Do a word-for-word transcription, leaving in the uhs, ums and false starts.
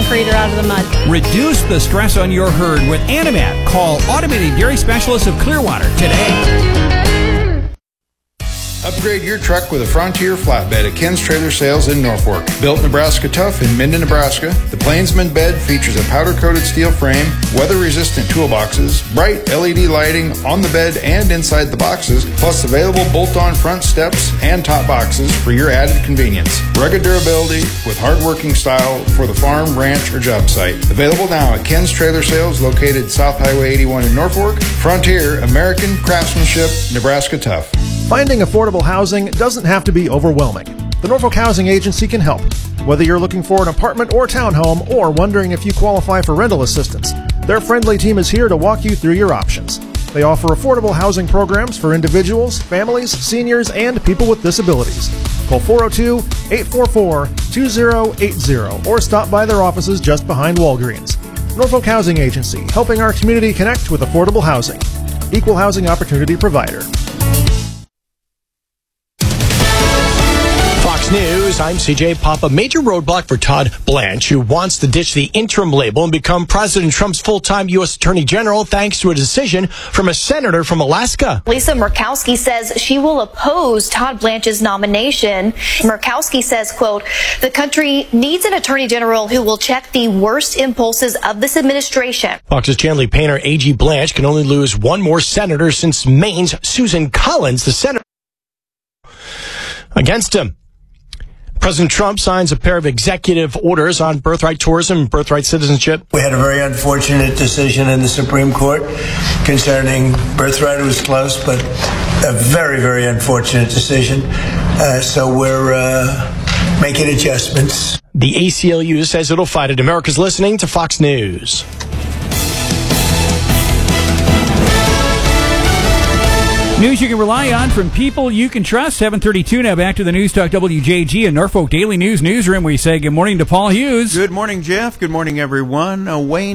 concrete or out of the mud. Reduce the stress on your herd with Animat. Call Automated Dairy Specialists of Clearwater today. Upgrade your truck with a Frontier flatbed at Ken's Trailer Sales in Norfolk. Built Nebraska tough in Minden, Nebraska, the Plainsman bed features a powder-coated steel frame, weather-resistant toolboxes, bright L E D lighting on the bed and inside the boxes, plus available bolt-on front steps and top boxes for your added convenience. Rugged durability with hard-working style for the farm, ranch, or job site. Available now at Ken's Trailer Sales, located South Highway eighty-one in Norfolk. Frontier, American craftsmanship, Nebraska tough. Finding affordable housing doesn't have to be overwhelming. The Norfolk Housing Agency can help. Whether you're looking for an apartment or townhome or wondering if you qualify for rental assistance, their friendly team is here to walk you through your options. They offer affordable housing programs for individuals, families, seniors, and people with disabilities. Call four oh two, eight four four, two oh eight oh or stop by their offices just behind Walgreens. Norfolk Housing Agency, helping our community connect with affordable housing. Equal housing opportunity provider. News, I'm C J Papa. Major roadblock for Todd Blanche, who wants to ditch the interim label and become President Trump's full-time U S Attorney General thanks to a decision from a senator from Alaska. Lisa Murkowski says she will oppose Todd Blanche's nomination. Murkowski says, quote, the country needs an Attorney General who will check the worst impulses of this administration. Fox's Chanley Painter, A G Blanche, can only lose one more senator since Maine's Susan Collins, the senator against him. President Trump signs a pair of executive orders on birthright tourism and birthright citizenship. We had a very unfortunate decision in the Supreme Court concerning birthright. It was close, but a very, very unfortunate decision. Uh, so we're uh, making adjustments. The A C L U says it'll fight it. America's listening to Fox News. News you can rely on from people you can trust. seven thirty-two now. Back to the News Talk W J G and Norfolk Daily News Newsroom. We say good morning to Paul Hughes. Good morning, Jeff. Good morning, everyone. Uh, Wayne